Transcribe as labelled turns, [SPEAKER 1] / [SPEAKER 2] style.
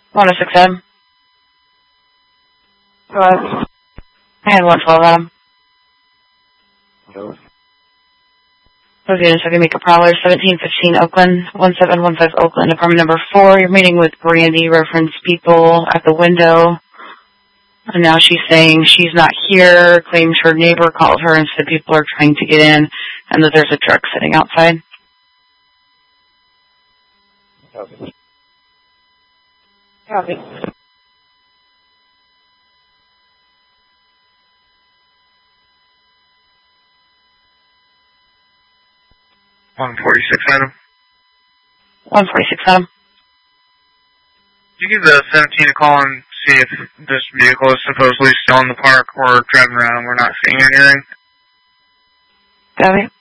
[SPEAKER 1] 106 Adam.
[SPEAKER 2] Hello.
[SPEAKER 1] I had 112 Adam.
[SPEAKER 2] Hello.
[SPEAKER 1] Those units are going to make a prowler, 1715 Oakland, 1715 Oakland, apartment number 4. You're meeting with Brandy, reference people at the window. And now she's saying she's not here, claims her neighbor called her and said people are trying to get in, and that there's a truck sitting outside.
[SPEAKER 2] Copy. Copy.
[SPEAKER 3] Adam.
[SPEAKER 1] 146 Adam.
[SPEAKER 3] Did you give the 17 a call and see if this vehicle is supposedly still in the park or driving around and we're not seeing anything?
[SPEAKER 1] Copy.